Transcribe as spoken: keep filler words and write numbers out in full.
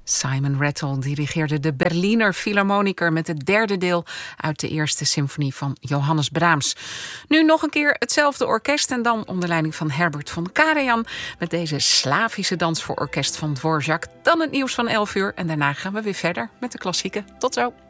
Simon Rattle dirigeerde de Berliner Philharmoniker met het derde deel uit de eerste symfonie van Johannes Brahms. Nu nog een keer hetzelfde orkest en dan onder leiding van Herbert von Karajan met deze Slavische dans voor orkest van Dvorak. Dan het nieuws van elf uur en daarna gaan we weer verder met de klassieken. Tot zo!